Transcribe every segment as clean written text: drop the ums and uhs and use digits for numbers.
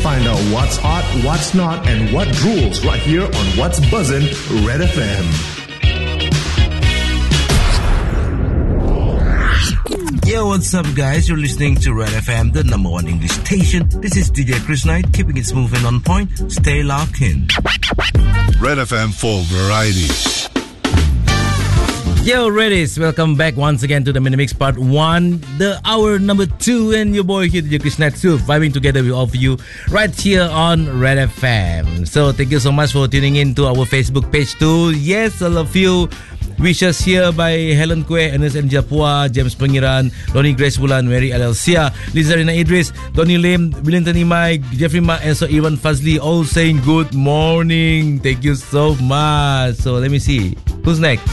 Find out what's hot, what's not, and what rules right here on What's Buzzin' Red FM. Yo, what's up, guys? You're listening to Red FM, the number one English station. This is DJ Chris Knight, keeping it smooth and on point. Stay locked in. Red FM for variety. Yo, Reddies, welcome back once again to the Minimix Part 1, the hour number 2, and your boy here, DJ Chris Knight, too, vibing together with all of you right here on Red FM. So, thank you so much for tuning in to our Facebook page too. Yes, all of you. Wishes here by Helen Kwe, Ernest M. Japua, James Pengiran, Lonnie Grace Bulan, Mary Alalsia, Liza Rina Idris, Donnie Lim, Willington Imai, Jeffrey Ma, and so Ivan Fazli, all saying good morning. Thank you so much. So let me see. Who's next?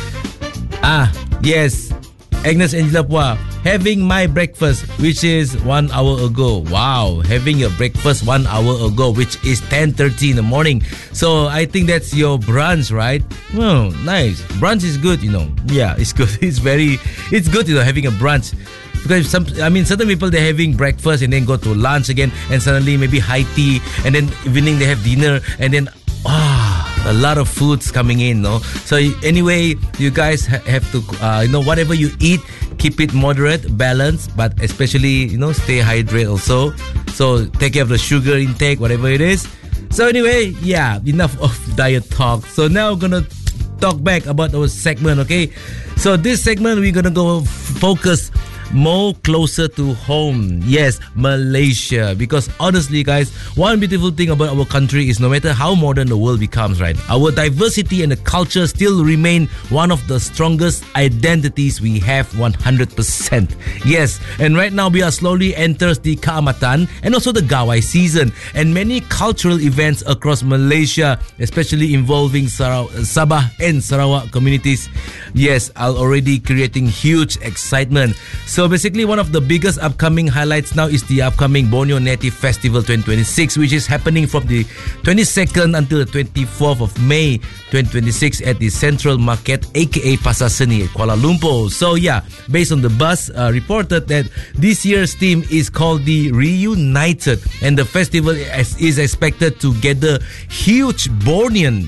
Yes. Agnes Angela Pua, having my breakfast, which is 1 hour ago. Wow, having your breakfast 1 hour ago, which is 10:30 in the morning. So I think that's your brunch, right? Well, nice. Brunch is good, you know. Yeah, it's good. It's good, you know, having a brunch. Because certain people, they're having breakfast and then go to lunch again, and suddenly maybe high tea, and then evening they have dinner, and then a lot of foods coming in, no? So anyway, you guys have to, whatever you eat, keep it moderate, balanced, but especially, stay hydrated also. So take care of the sugar intake, whatever it is. So anyway, yeah, enough of diet talk. So now we're gonna talk back about our segment, okay? So this segment, we're gonna go focus more closer to home. Yes, Malaysia. Because honestly, guys, one beautiful thing about our country is no matter how modern the world becomes, right, our diversity and the culture still remain one of the strongest identities we have 100%. Yes, and right now we are slowly enters the Kaamatan and also the Gawai season, and many cultural events across Malaysia, especially involving Sabah and Sarawak communities, yes, are already creating huge excitement. So basically, one of the biggest upcoming highlights now is the upcoming Borneo Native Festival 2026, which is happening from the 22nd until the 24th of May 2026 at the Central Market, aka Pasar Seni at Kuala Lumpur. So yeah, based on the buzz reported that this year's theme is called the Reunited, and the festival is expected to gather huge Borneo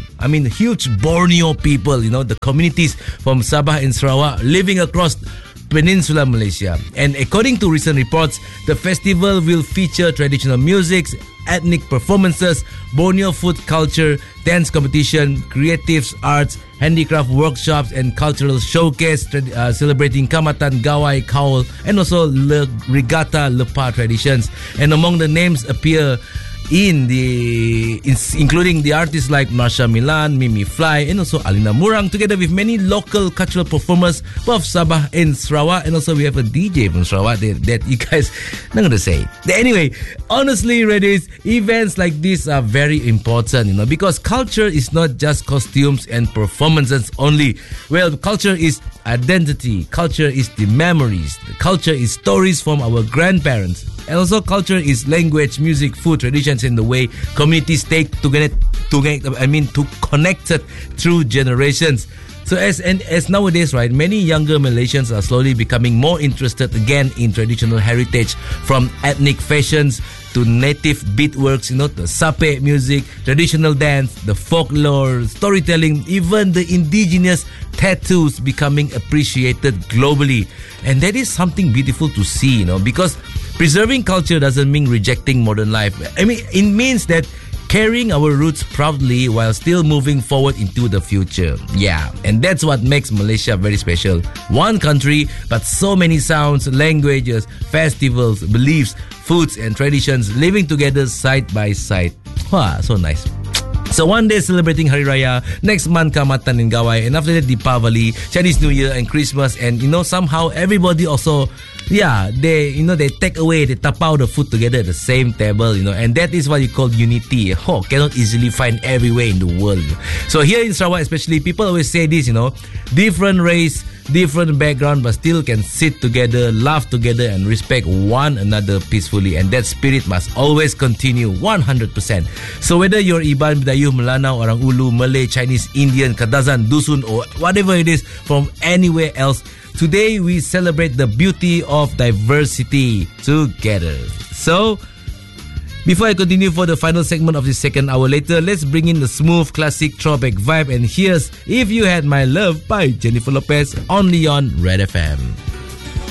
people, the communities from Sabah and Sarawak living across Peninsula Malaysia. And according to recent reports, the festival will feature traditional music, ethnic performances, Borneo food culture, dance competition, creative arts, handicraft workshops, and cultural showcase celebrating Kaamatan, Gawai, Kaul, and also Regatta Lepa traditions. And among the names appear including the artists like Marsha Milan, Mimi Fly, and also Alina Murang, together with many local cultural performers both Sabah and Sarawak, and also we have a DJ from Sarawak that you guys not gonna say. Anyway, honestly, Reddies, events like this are very important, because culture is not just costumes and performances only. Well, culture is identity, culture is the memories, culture is stories from our grandparents. And also culture is language, music, food, traditions, and the way communities stay together, to connected through generations. So as nowadays, right, many younger Malaysians are slowly becoming more interested again in traditional heritage, from ethnic fashions to native beadworks, the sape music, traditional dance, the folklore, storytelling, even the indigenous tattoos becoming appreciated globally. And that is something beautiful to see, because preserving culture doesn't mean rejecting modern life. It means that carrying our roots proudly while still moving forward into the future. Yeah, and that's what makes Malaysia very special. One country, but so many sounds, languages, festivals, beliefs, foods, and traditions living together side by side. Wow, so nice. So one day celebrating Hari Raya, next month Kaamatan and Gawai, and after that Deepavali, Chinese New Year and Christmas, and somehow everybody also, they take away, they tapao the food together at the same table, and that is what you call unity. Cannot easily find everywhere in the world. So here in Sarawak especially, people always say this, different race, different background, but still can sit together, laugh together, and respect one another peacefully. And that spirit must always continue 100%. So whether you're Iban, Bidayuh, Melanau, Orang Ulu, Malay, Chinese, Indian, Kadazan, Dusun, or whatever it is from anywhere else, today we celebrate the beauty of diversity together. So Before I continue for the final segment of the second hour later, let's bring in the smooth classic throwback vibe, and here's If You Had My Love by Jennifer Lopez, only on Red FM.